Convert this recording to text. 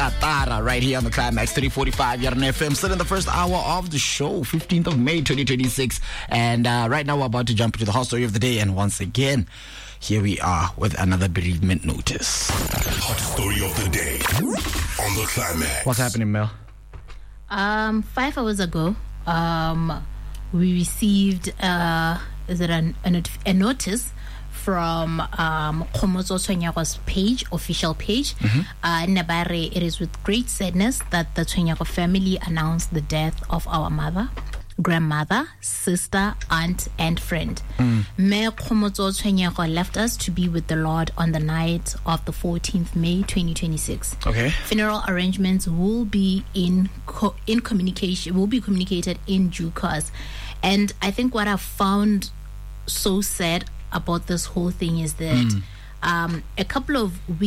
Tara right here on the Climax 345 Yarn FM. Still in the first hour of the show, 15th of May 2026. And right now we're about to jump into the hot story of the day. And once again, here we are with another bereavement notice. Hot story of the day on the Climax. What's happening, Mel? 5 hours ago, we received a notice from Khomotso Tshwenyago's page, official page. Nabare, it is with great sadness that the Tshwenyago family announced the death of our mother, grandmother, sister, aunt, and friend. Mayor Khomotso Tshwenyago left us to be with the Lord on the night of the 14th May 2026. Okay. Funeral arrangements will be communicated in due course. And I think what I found so sad about this whole thing is that a couple of weeks